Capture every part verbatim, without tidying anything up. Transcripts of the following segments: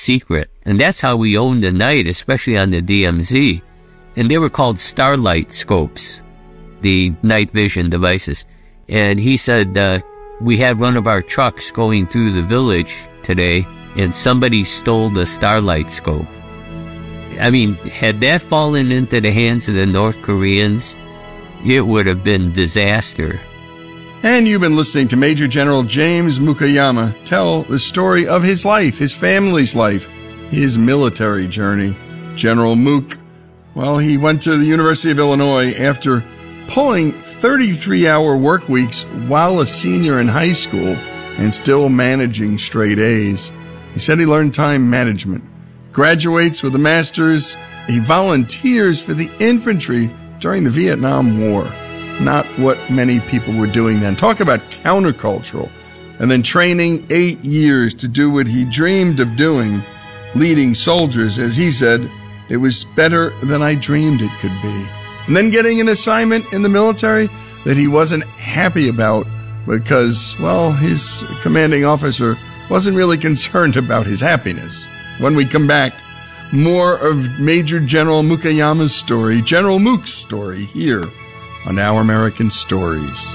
secret. And that's how we owned the night, especially on the D M Z. And they were called Starlight scopes, the night vision devices. And he said, uh, we had one of our trucks going through the village today, and somebody stole the Starlight scope. I mean, had that fallen into the hands of the North Koreans, it would have been disaster. And you've been listening to Major General James Mukayama tell the story of his life, his family's life, his military journey. General Mook, well, he went to the University of Illinois after pulling thirty-three hour work weeks while a senior in high school and still managing straight A's. He said he learned time management. Graduates with a master's. He volunteers for the infantry during the Vietnam War. Not what many people were doing then. Talk about countercultural. And then training eight years to do what he dreamed of doing, leading soldiers. As he said, it was better than I dreamed it could be. And then getting an assignment in the military that he wasn't happy about because, well, his commanding officer wasn't really concerned about his happiness. When we come back, more of Major General Mukayama's story, General Mook's story, here on Our American Stories.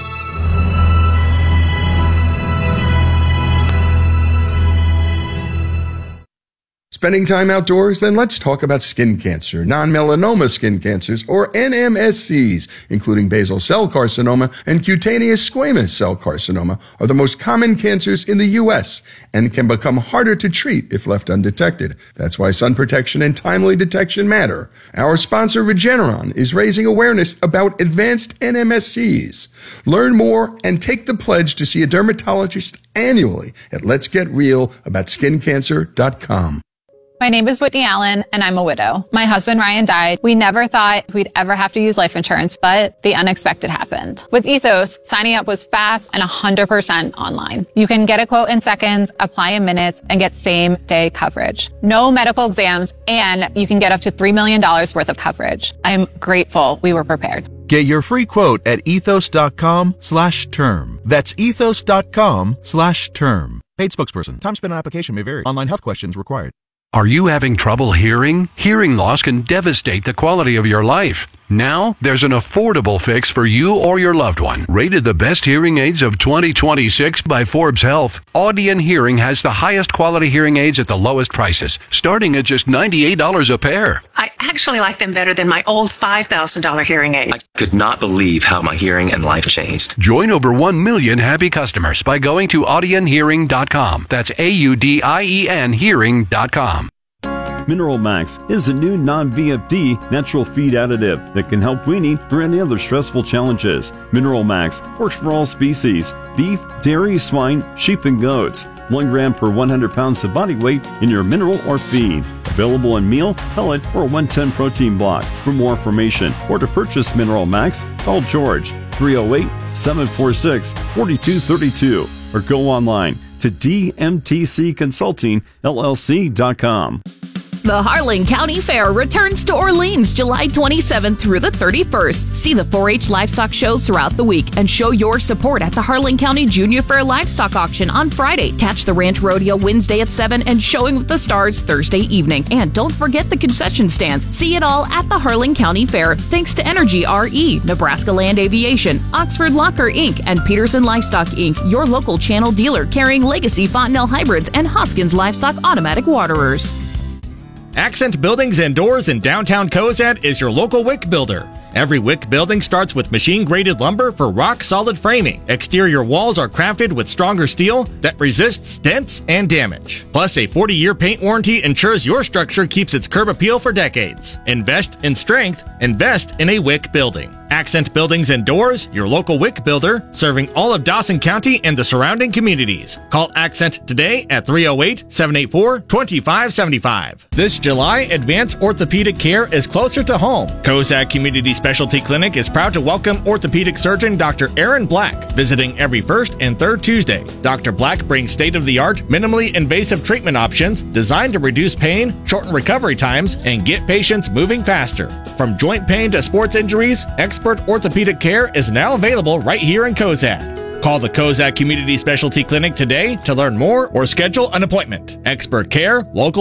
Spending time outdoors? Then let's talk about skin cancer, non-melanoma skin cancers, or N M S Cs, including basal cell carcinoma and cutaneous squamous cell carcinoma, are the most common cancers in the U S and can become harder to treat if left undetected. That's why sun protection and timely detection matter. Our sponsor, Regeneron, is raising awareness about advanced N M S Cs. Learn more and take the pledge to see a dermatologist annually at lets get real about skin cancer dot com. My name is Whitney Allen, and I'm a widow. My husband, Ryan, died. We never thought we'd ever have to use life insurance, but the unexpected happened. With Ethos, signing up was fast and one hundred percent online. You can get a quote in seconds, apply in minutes, and get same-day coverage. No medical exams, and you can get up to three million dollars worth of coverage. I'm grateful we were prepared. Get your free quote at ethos.com slash term. That's ethos.com slash term. Paid spokesperson. Time spent on application may vary. Online health questions required. Are you having trouble hearing? Hearing loss can devastate the quality of your life. Now, there's an affordable fix for you or your loved one. Rated the best hearing aids of twenty twenty-six by Forbes Health, Audion Hearing has the highest quality hearing aids at the lowest prices, starting at just ninety-eight dollars a pair. I actually like them better than my old five thousand dollars hearing aid. I could not believe how my hearing and life changed. Join over one million happy customers by going to audion hearing dot com. That's A U D I E N hearing dot com. Mineral Max is a new non-V F D natural feed additive that can help weaning or any other stressful challenges. Mineral Max works for all species: beef, dairy, swine, sheep, and goats. One gram per one hundred pounds of body weight in your mineral or feed. Available in meal, pellet, or one ten protein block. For more information or to purchase Mineral Max, call George three oh eight, seven four six, four two three two or go online to d m t c consulting l l c dot com. The Harlan County Fair returns to Orleans July twenty-seventh through the thirty-first. See the four H livestock shows throughout the week and show your support at the Harlan County Junior Fair Livestock Auction on Friday. Catch the Ranch Rodeo Wednesday at seven and Showing with the Stars Thursday evening. And don't forget the concession stands. See it all at the Harlan County Fair. Thanks to Energy R E, Nebraska Land Aviation, Oxford Locker Incorporated, and Peterson Livestock Incorporated, your local channel dealer carrying Legacy Fontenelle Hybrids and Hoskins Livestock Automatic Waterers. Accent Buildings and Doors in downtown Cozad is your local wick builder. Every wick building starts with machine-graded lumber for rock-solid framing. Exterior walls are crafted with stronger steel that resists dents and damage. Plus, a forty year paint warranty ensures your structure keeps its curb appeal for decades. Invest in strength. Invest in a wick building. Accent Buildings and Doors, your local wick builder, serving all of Dawson County and the surrounding communities. Call Accent today at three oh eight, seven eight four, two five seven five. This July, advanced orthopedic care is closer to home. Cozad Community Specialty Clinic is proud to welcome orthopedic surgeon Doctor Aaron Black, visiting every first and third Tuesday. Doctor Black brings state-of-the-art, minimally invasive treatment options designed to reduce pain, shorten recovery times, and get patients moving faster. From joint pain to sports injuries, expert orthopedic care is now available right here in Cozad. Call the Cozad Community Specialty Clinic today to learn more or schedule an appointment. Expert care, local